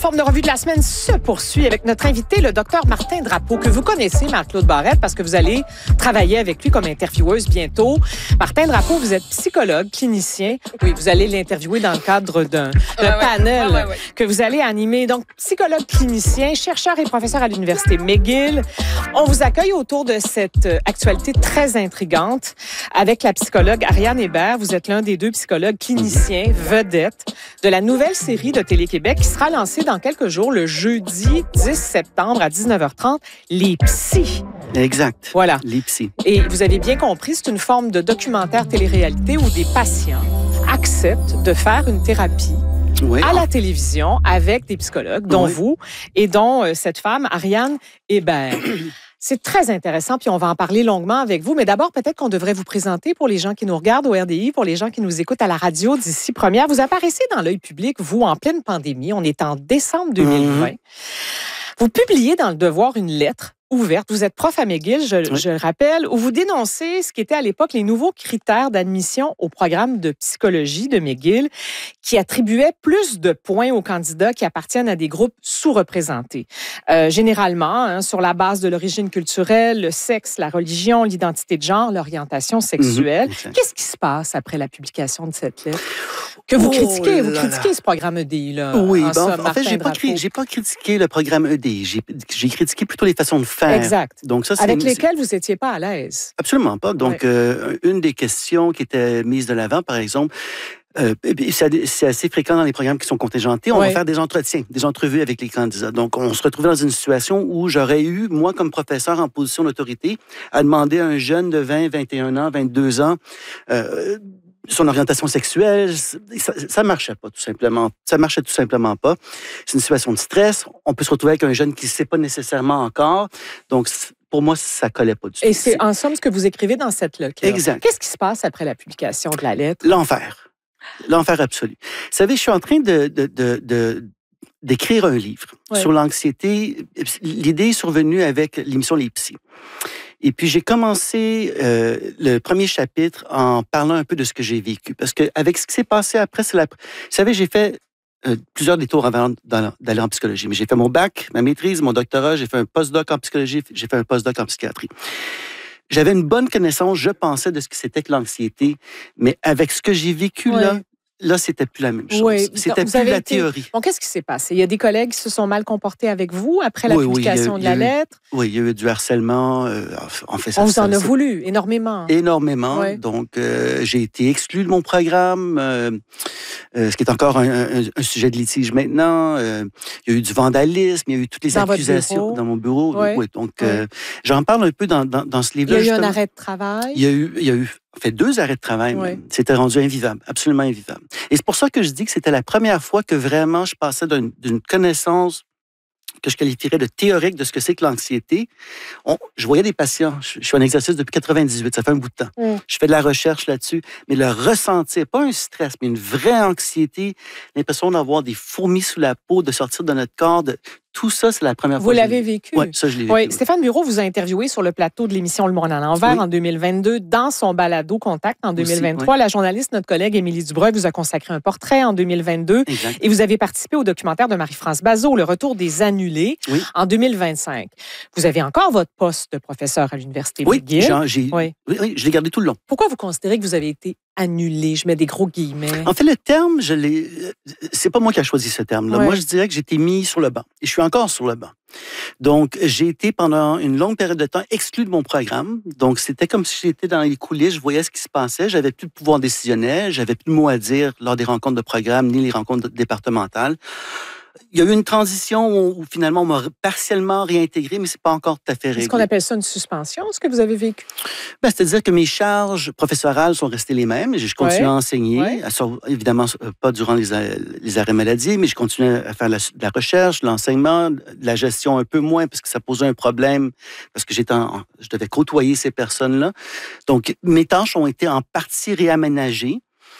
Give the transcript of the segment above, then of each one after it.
Forme de revue de la semaine se poursuit avec notre invité, le docteur Martin Drapeau, que vous connaissez, Marc-Claude Barrette, parce que vous allez travailler avec lui comme intervieweuse bientôt. Martin Drapeau, vous êtes psychologue, clinicien. Oui, vous allez l'interviewer dans le cadre d'un panel que vous allez animer. Donc, psychologue, clinicien, chercheur et professeur à l'Université McGill. On vous accueille autour de cette actualité très intrigante avec la psychologue Ariane Hébert. Vous êtes l'un des deux psychologues cliniciens vedettes de la nouvelle série de Télé-Québec qui sera lancée dans quelques jours, le jeudi 10 septembre à 19h30, Les Psys. Exact. Voilà. Les Psys. Et vous avez bien compris, c'est une forme de documentaire télé-réalité où des patients acceptent de faire une thérapie à la télévision avec des psychologues, dont vous et dont cette femme, Ariane Hébert. C'est très intéressant, puis on va en parler longuement avec vous. Mais d'abord, peut-être qu'on devrait vous présenter pour les gens qui nous regardent au RDI, pour les gens qui nous écoutent à la radio d'ici première. Vous apparaissez dans l'œil public, vous, en pleine pandémie. On est en décembre 2020. Vous publiez dans Le Devoir une lettre ouverte. Vous êtes prof à McGill, je le rappelle, où vous dénoncez ce qui était à l'époque les nouveaux critères d'admission au programme de psychologie de McGill qui attribuaient plus de points aux candidats qui appartiennent à des groupes sous-représentés. Généralement, sur la base de l'origine culturelle, le sexe, la religion, l'identité de genre, l'orientation sexuelle. Qu'est-ce qui se passe après la publication de cette lettre? Que vous critiquez, vous critiquez ce programme EDI, là. Oui, en fait, j'ai pas critiqué le programme EDI. J'ai critiqué plutôt les façons de faire. Exact. Donc ça, avec lesquelles vous n'étiez pas à l'aise. Absolument pas. Donc, une des questions qui était mise de l'avant, par exemple, c'est assez fréquent dans les programmes qui sont contingentés. On va faire des entretiens, des entrevues avec les candidats. Donc, on se retrouvait dans une situation où j'aurais eu, moi, comme professeur en position d'autorité, à demander à un jeune de 20, 21 ans, 22 ans, son orientation sexuelle, ça marchait pas, tout simplement. Ça marchait tout simplement pas. C'est une situation de stress. On peut se retrouver avec un jeune qui ne sait pas nécessairement encore. Donc, pour moi, ça collait pas du tout. Et c'est en somme ce que vous écrivez dans cette lettre. Exact. Qu'est-ce qui se passe après la publication de la lettre? L'enfer. L'enfer absolu. Vous savez, je suis en train d'écrire un livre sur l'anxiété. L'idée est survenue avec l'émission Les Psys. Et puis, j'ai commencé le premier chapitre en parlant un peu de ce que j'ai vécu. Parce qu'avec ce qui s'est passé après, vous savez, j'ai fait plusieurs détours avant d'aller en psychologie. Mais j'ai fait mon bac, ma maîtrise, mon doctorat, j'ai fait un postdoc en psychologie, j'ai fait un postdoc en psychiatrie. J'avais une bonne connaissance, je pensais, de ce que c'était que l'anxiété. Mais avec ce que j'ai vécu là, c'était plus la même chose. C'était plus la théorie. Bon, qu'est-ce qui s'est passé? Il y a des collègues qui se sont mal comportés avec vous après la publication de la lettre? Oui, il y a eu du harcèlement. En fait, on vous en a voulu énormément. Énormément. Oui. Donc, j'ai été exclu de mon programme, ce qui est encore un sujet de litige maintenant. Il y a eu du vandalisme, il y a eu toutes les accusations dans mon bureau. Oui. Donc, j'en parle un peu dans ce livre-là. Il y a eu un arrêt de travail? Il y a eu en fait 2 arrêts de travail. C'était rendu invivable, absolument invivable. Et c'est pour ça que je dis que c'était la première fois que vraiment je passais d'une connaissance que je qualifierais de théorique de ce que c'est que l'anxiété. Je voyais des patients, je suis en exercice depuis 98, ça fait un bout de temps. Je fais de la recherche là-dessus, mais le ressentir, pas un stress, mais une vraie anxiété, l'impression d'avoir des fourmis sous la peau, de sortir de notre corps, tout ça, c'est la première fois. Vous l'avez vécu? Oui, ça, je l'ai vécu. Oui. Stéphane Bureau vous a interviewé sur le plateau de l'émission Le Monde à l'envers en 2022, dans son balado Contact en 2023. La journaliste, notre collègue Émilie Dubreuil, vous a consacré un portrait en 2022. Exact. Et vous avez participé au documentaire de Marie-France Bazot, Le Retour des annulés, en 2025. Vous avez encore votre poste de professeur à l'Université McGill. Oui, je l'ai gardé tout le long. Pourquoi vous considérez que vous avez été annulé? Je mets des gros guillemets. En fait, le terme, c'est pas moi qui ai choisi ce terme-là. Moi, je dirais que j'ai été mis sur le banc. Et je suis encore sur le banc. Donc, j'ai été pendant une longue période de temps exclu de mon programme. Donc, c'était comme si j'étais dans les coulisses, je voyais ce qui se passait. J'avais plus de pouvoir décisionnel, j'avais plus de mots à dire lors des rencontres de programme ni les rencontres départementales. Il y a eu une transition où finalement on m'a partiellement réintégré, mais c'est pas encore tout à fait réglé. Est-ce qu'on appelle ça une suspension, ce que vous avez vécu? C'est-à-dire que mes charges professorales sont restées les mêmes. Je continue à enseigner, évidemment pas durant les arrêts maladie, mais je continue à faire de la recherche, de l'enseignement, de la gestion un peu moins parce que ça posait un problème, parce que je devais côtoyer ces personnes-là. Donc, mes tâches ont été en partie réaménagées.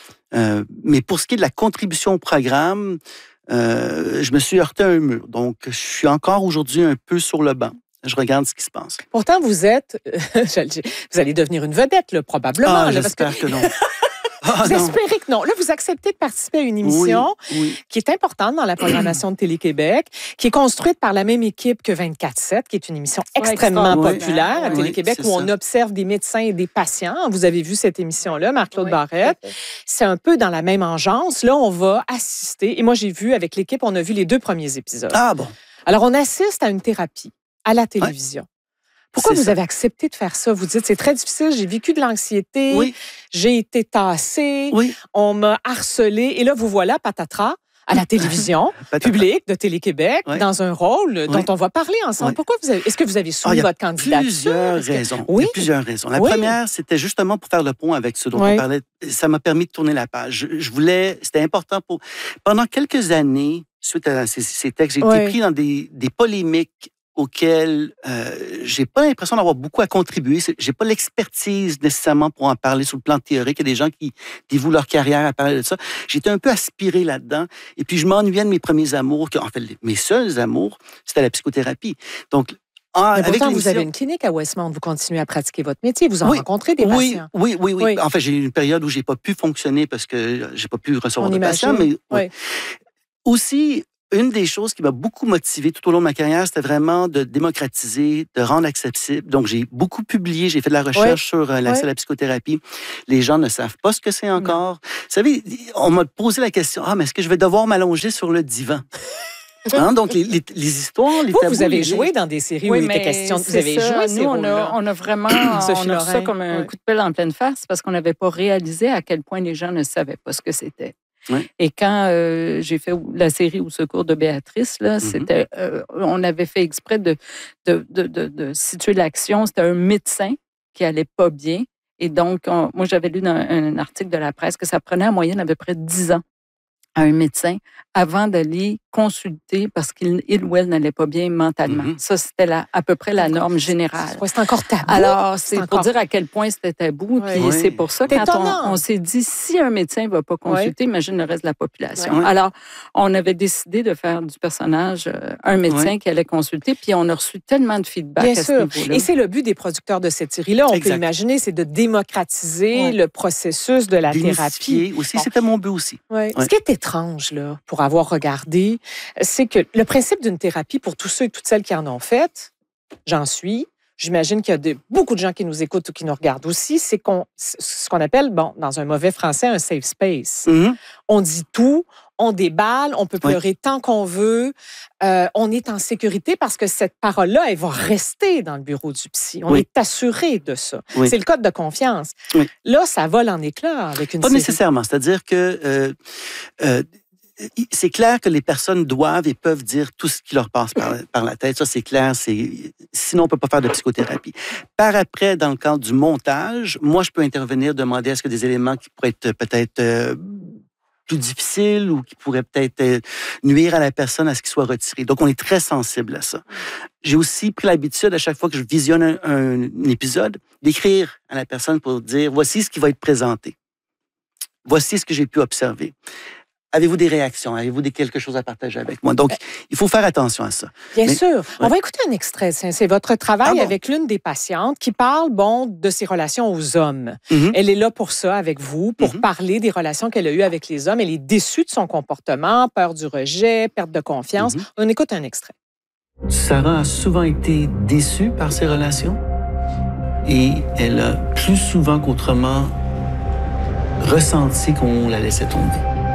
Mais pour ce qui est de la contribution au programme, je me suis heurté à un mur. Donc, je suis encore aujourd'hui un peu sur le banc. Je regarde ce qui se passe. Pourtant, vous allez devenir une vedette, là, probablement. J'espère que non. Vous espérez que non. Là, vous acceptez de participer à une émission qui est importante dans la programmation de Télé-Québec, qui est construite par la même équipe que 24/7, qui est une émission extrêmement populaire à Télé-Québec où on observe des médecins et des patients. Vous avez vu cette émission-là, Marc-Claude Barrette. C'est un peu dans la même engeance. Là, on va assister. Et moi, j'ai vu avec l'équipe, on a vu les 2 premiers épisodes. Ah bon? Alors, on assiste à une thérapie à la télévision. Pourquoi vous avez accepté de faire ça? Vous dites, c'est très difficile, j'ai vécu de l'anxiété, j'ai été tassée, on m'a harcelée. Et là, vous voilà, patatras, à la télévision publique de Télé-Québec, dans un rôle dont on va parler ensemble. Pourquoi est-ce que vous avez soumis votre candidature? Plusieurs raisons. Il y a plusieurs raisons. La première, c'était justement pour faire le pont avec ce dont on parlait. Ça m'a permis de tourner la page. C'était important pendant quelques années, suite à ces textes, j'ai été pris dans des polémiques auxquelles j'ai pas l'impression d'avoir beaucoup à contribuer. J'ai pas l'expertise nécessairement pour en parler sur le plan théorique. Il y a des gens qui dévouent leur carrière à parler de ça. J'étais un peu aspiré là-dedans. Et puis, je m'ennuyais de mes premiers amours, en fait, mes seuls amours, c'était la psychothérapie. Donc, mais pourtant, vous avez une clinique à Westmount. Vous continuez à pratiquer votre métier. Vous en rencontrez des patients. Oui. En fait, j'ai eu une période où j'ai pas pu fonctionner parce que j'ai pas pu recevoir de patients. Mais aussi, une des choses qui m'a beaucoup motivé tout au long de ma carrière, c'était vraiment de démocratiser, de rendre accessible. Donc, j'ai beaucoup publié, j'ai fait de la recherche sur l'accès à la psychothérapie. Les gens ne savent pas ce que c'est encore. Vous savez, on m'a posé la question, mais est-ce que je vais devoir m'allonger sur le divan? Donc, les histoires, les tabous... Vous avez joué dans des séries où il était question... Vous avez joué ces rôles-là. On a vraiment... on a reçu ça comme un coup de pelle en pleine face parce qu'on n'avait pas réalisé à quel point les gens ne savaient pas ce que c'était. Et quand j'ai fait la série Au secours de Béatrice, là, c'était, on avait fait exprès de situer l'action. C'était un médecin qui allait pas bien. Et donc, moi, j'avais lu dans un article de la presse que ça prenait en moyenne à peu près 10 ans à un médecin avant d'aller consulter parce qu'il ou elle n'allait pas bien mentalement. Ça, c'était à peu près la norme générale. C'est encore tabou. Alors, c'est pour dire à quel point c'était tabou. Puis c'est pour ça, quand on s'est dit, si un médecin ne va pas consulter, imagine le reste de la population. Alors, on avait décidé de faire du personnage un médecin qui allait consulter, puis on a reçu tellement de feedback à ce niveau-là. Et c'est le but des producteurs de cette série-là. On peut imaginer, c'est de démocratiser le processus de la thérapie. Aussi, c'était mon but aussi. Ce qui est étrange, là, pour avoir regardé, c'est que le principe d'une thérapie, pour tous ceux et toutes celles qui en ont fait, j'en suis, j'imagine qu'il y a beaucoup de gens qui nous écoutent ou qui nous regardent aussi, c'est ce qu'on appelle, dans un mauvais français, un safe space. On dit tout, on déballe, on peut pleurer tant qu'on veut, on est en sécurité parce que cette parole-là, elle va rester dans le bureau du psy. On est assuré de ça. C'est le code de confiance. Là, ça vole en éclats avec une série. Pas nécessairement. C'est-à-dire que c'est clair que les personnes doivent et peuvent dire tout ce qui leur passe par la tête. Ça, c'est clair. Sinon, on ne peut pas faire de psychothérapie. Par après, dans le cadre du montage, moi, je peux intervenir, demander à ce que des éléments qui pourraient être peut-être plus difficiles ou qui pourraient peut-être nuire à la personne à ce qu'ils soient retirés. Donc, on est très sensible à ça. J'ai aussi pris l'habitude, à chaque fois que je visionne un épisode, d'écrire à la personne pour dire, voici ce qui va être présenté. Voici ce que j'ai pu observer. Avez-vous des réactions? Avez-vous quelque chose à partager avec moi? Donc, il faut faire attention à ça. Bien sûr. On va écouter un extrait. C'est votre travail avec l'une des patientes qui parle, de ses relations aux hommes. Elle est là pour ça, avec vous, pour parler des relations qu'elle a eues avec les hommes. Elle est déçue de son comportement, peur du rejet, perte de confiance. On écoute un extrait. Sarah a souvent été déçue par ses relations et elle a plus souvent qu'autrement ressenti qu'on la laissait tomber.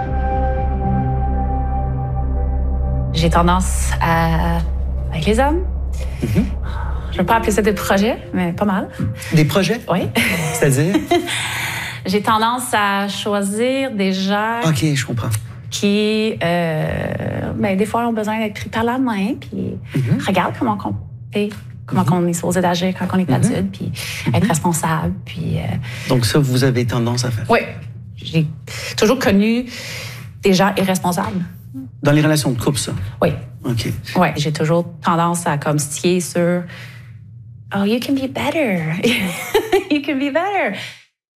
J'ai tendance avec les hommes. Je ne vais pas appeler ça des projets, mais pas mal. Des projets? Oui. C'est-à-dire? J'ai tendance à choisir des gens... OK, je comprends. Qui, des fois, ont besoin d'être pris par la main, puis regarde comment on fait, comment on est supposé d'agir quand on est adulte, puis être responsable, puis... Donc ça, vous avez tendance à faire? Oui. J'ai toujours connu des gens irresponsables. Dans les relations de couple, ça? Oui. OK. Oui, j'ai toujours tendance à stier sur « Oh, you can be better. You can be better. »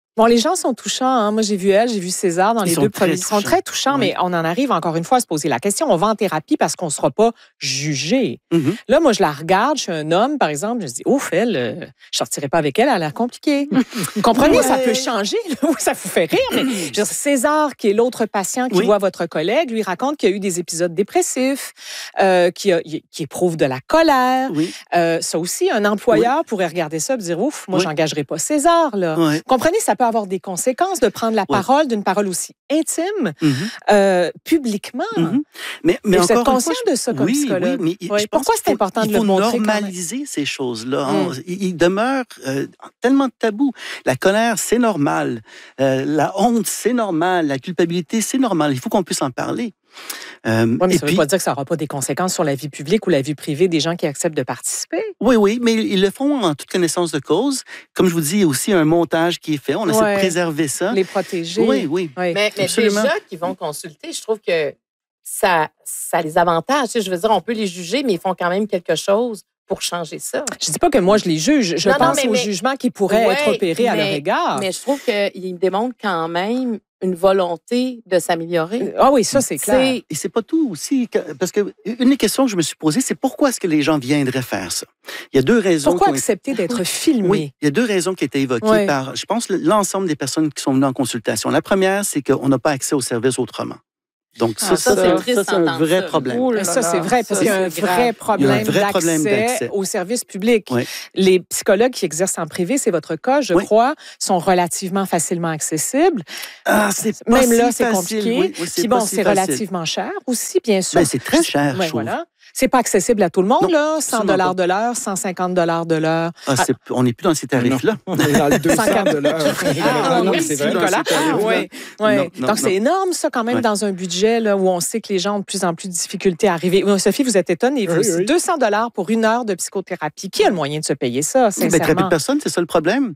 Bon, les gens sont touchants. Hein. Moi, j'ai vu César dans les deux premiers. Ils sont très touchants, mais on en arrive encore une fois à se poser la question. On va en thérapie parce qu'on ne sera pas jugé. Là, moi, je la regarde. Je suis un homme, par exemple. Je me dis, ouf, elle, je sortirai pas avec elle. Elle a l'air compliquée. Vous comprenez? Ça peut changer. Ça vous fait rire. Mais je veux dire, César, qui est l'autre patient qui voit votre collègue, lui raconte qu'il y a eu des épisodes dépressifs, qui éprouve de la colère. Ça aussi, un employeur pourrait regarder ça et dire, ouf, moi, j'engagerai pas César. Là. Vous comprenez? Ça peut avoir des conséquences de prendre la parole d'une parole aussi intime publiquement. Mais vous êtes conscient de ça comme psychologue? Oui, mais pourquoi c'est important de le montrer? Il faut normaliser ces choses-là. Il demeure tellement de tabous. La colère, c'est normal. La honte, c'est normal. La culpabilité, c'est normal. Il faut qu'on puisse en parler. Mais ça ne veut pas dire que ça n'aura pas des conséquences sur la vie publique ou la vie privée des gens qui acceptent de participer. Oui, mais ils le font en toute connaissance de cause. Comme je vous dis, il y a aussi un montage qui est fait. On essaie de préserver ça. Les protéger. Oui. Mais déjà qu'ils vont consulter, je trouve que ça les avantage. Je veux dire, on peut les juger, mais ils font quand même quelque chose pour changer ça. Je ne dis pas que moi, je les juge. Je pense aux jugements qui pourraient être opérés à leur égard. Mais je trouve qu'ils démontrent quand même une volonté de s'améliorer. Ah oui, ça, c'est clair. Et c'est pas tout aussi. Parce que une des questions que je me suis posée, c'est pourquoi est-ce que les gens viendraient faire ça? Il y a deux raisons. Pourquoi accepter d'être filmé? Oui, il y a deux raisons qui étaient évoquées par, je pense, l'ensemble des personnes qui sont venues en consultation. La première, c'est qu'on n'a pas accès aux services autrement. Donc, ça c'est un vrai problème. Ça, c'est vrai, parce qu'il y a un vrai problème d'accès aux services publics. Les psychologues qui exercent en privé, c'est votre cas, je crois, sont relativement facilement accessibles. Même là, c'est compliqué. Puis bon, c'est relativement cher aussi, bien sûr. Mais c'est très cher, je trouve. Voilà. C'est pas accessible à tout le monde, là. 100 $ de l'heure, 150 $ de l'heure. On n'est plus dans ces tarifs-là. On est dans le 200 $. Oui, c'est vrai. Donc, c'est énorme, ça, quand même, dans un budget là, où on sait que les gens ont de plus en plus de difficultés à arriver. Sophie, vous êtes étonnée. Oui. 200 $ pour 1 heure de psychothérapie. Qui a le moyen de se payer ça, sincèrement? Très peu de personnes, c'est ça le problème.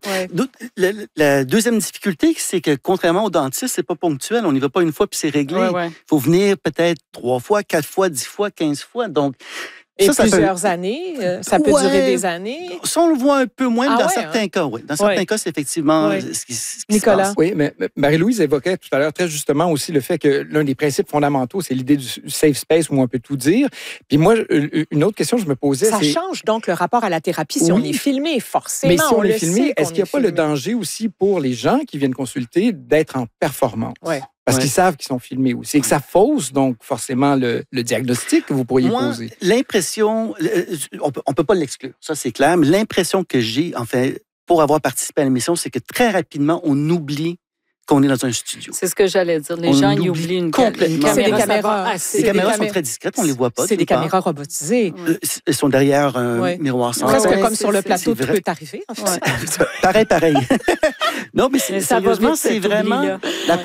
La deuxième difficulté, c'est que, contrairement au dentiste, c'est pas ponctuel. On n'y va pas une fois puis c'est réglé. Il faut venir peut-être 3 fois, 4 fois, 10 fois, 15 fois. Donc, et plusieurs années, ça peut durer des années. Ça, on le voit un peu moins, mais dans certains cas, oui. Dans certains cas, c'est effectivement ce qui Nicolas. se passe. Oui, mais Marie-Louise évoquait tout à l'heure très justement aussi le fait que l'un des principes fondamentaux, c'est l'idée du safe space où on peut tout dire. Puis moi, une autre question que je me posais, ça change donc le rapport à la thérapie si on est filmé, forcément. Mais si on est filmé, est-ce qu'il n'y a pas le danger aussi pour les gens qui viennent consulter d'être en performance? Parce qu'ils savent qu'ils sont filmés aussi. Et que ça fausse, donc, forcément, le diagnostic que vous pourriez poser. L'impression, on peut pas l'exclure, ça c'est clair, mais l'impression que j'ai, en fait, pour avoir participé à l'émission, c'est que très rapidement, on oublie qu'on est dans un studio. C'est ce que j'allais dire. Les gens y oublient une caméra. C'est des caméras. Les caméras sont très discrètes, on ne les voit pas. C'est des caméras robotisées. Elles sont derrière un miroir sans presque comme sur le plateau, tout peut arriver. En fait. Pareil. Non, mais sérieusement, c'est vraiment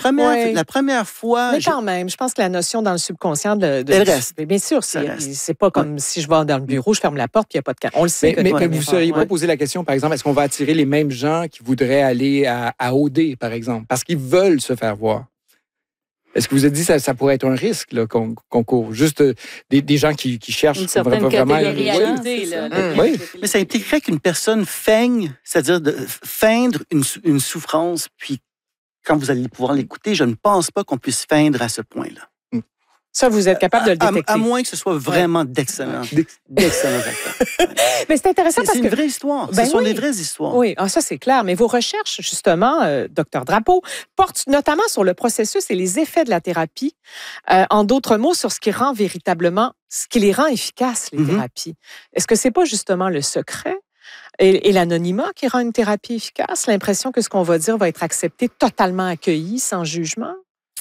la première fois. Mais quand même, je pense que la notion dans le subconscient elle reste. Bien sûr, c'est pas comme si je vais dans le bureau, je ferme la porte, puis il n'y a pas de caméra. On le sait. Mais vous ne seriez pas posé la question, par exemple, est-ce qu'on va attirer les mêmes gens qui voudraient aller à OD, par exemple? Parce qu'ils veulent se faire voir. Est-ce que vous avez dit que ça pourrait être un risque qu'on court? Juste des gens qui cherchent... Une certaine réalité. Oui. Mais ça impliquerait qu'une personne feigne, c'est-à-dire de feindre une souffrance, puis quand vous allez pouvoir l'écouter, je ne pense pas qu'on puisse feindre à ce point-là. Ça, vous êtes capable de le détecter. À moins que ce soit vraiment d'excellents acteurs. Mais c'est intéressant parce que... C'est une vraie histoire. Ce sont des vraies histoires. Oui, ça, c'est clair. Mais vos recherches, justement, Dr Drapeau, portent notamment sur le processus et les effets de la thérapie. En d'autres mots, sur ce qui rend véritablement... ce qui les rend efficaces, les thérapies. Est-ce que c'est pas justement le secret et l'anonymat qui rend une thérapie efficace? L'impression que ce qu'on va dire va être accepté, totalement accueilli, sans jugement?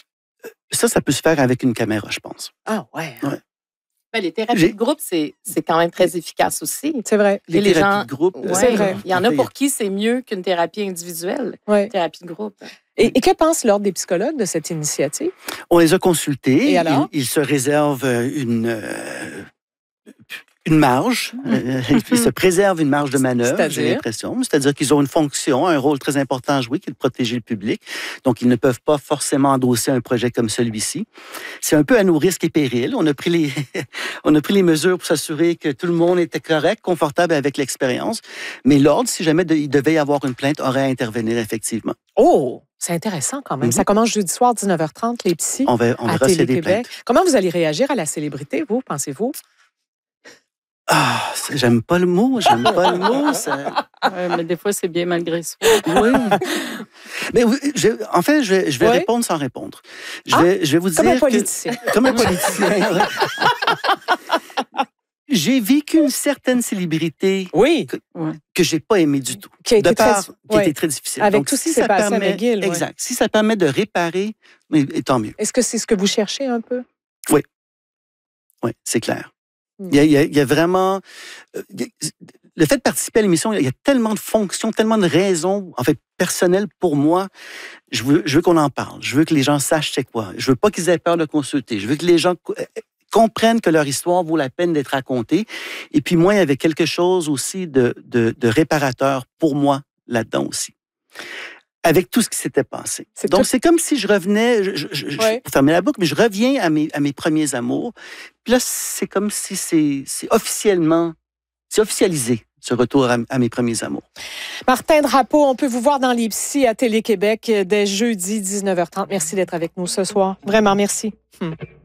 Ça peut se faire avec une caméra, je pense. Ah, ouais. Ben, les thérapies de groupe, c'est quand même très efficace aussi. C'est vrai. Les thérapies de groupe, c'est vrai. Il y en a pour qui c'est mieux qu'une thérapie individuelle, une thérapie de groupe. Et que pense l'Ordre des psychologues de cette initiative? On les a consultés. Et alors? Ils se réservent une une marge. Ils se préservent une marge de manœuvre, j'ai l'impression. C'est-à-dire qu'ils ont une fonction, un rôle très important à jouer, qui est de protéger le public. Donc, ils ne peuvent pas forcément endosser un projet comme celui-ci. C'est un peu à nos risques et périls. On a pris les mesures pour s'assurer que tout le monde était correct, confortable avec l'expérience. Mais l'ordre, si jamais il devait y avoir une plainte, aurait à intervenir effectivement. Oh! C'est intéressant quand même. Ça commence jeudi soir, 19h30, les psys, on verra s'il y a des plaintes. Comment vous allez réagir à la célébrité, vous, pensez-vous? Ah, j'aime pas le mot, Ça... Ouais, mais des fois, c'est bien malgré soi. Oui. Mais en fait, je vais répondre sans répondre. Je vais vous dire comme un politicien. Comme un politicien. J'ai vécu une certaine célébrité que j'ai pas aimée du tout. Qui a été très difficile. Avec tout ce qui s'est passé à McGill. Exact. Si ça permet de réparer, tant mieux. Est-ce que c'est ce que vous cherchez un peu? Oui. Oui, c'est clair. Il y a vraiment... Le fait de participer à l'émission, il y a tellement de fonctions, tellement de raisons, en fait, personnelles pour moi. Je veux qu'on en parle. Je veux que les gens sachent c'est quoi. Je veux pas qu'ils aient peur de consulter. Je veux que les gens comprennent que leur histoire vaut la peine d'être racontée. Et puis moi, il y avait quelque chose aussi de réparateur pour moi là-dedans aussi. Avec tout ce qui s'était passé. Donc, c'est comme si je revenais, pour fermer la boucle, mais je reviens à mes premiers amours. Puis là, c'est comme si c'est officialisé, ce retour à mes premiers amours. Martin Drapeau, on peut vous voir dans les psys à Télé-Québec dès jeudi 19h30. Merci d'être avec nous ce soir. Vraiment, merci.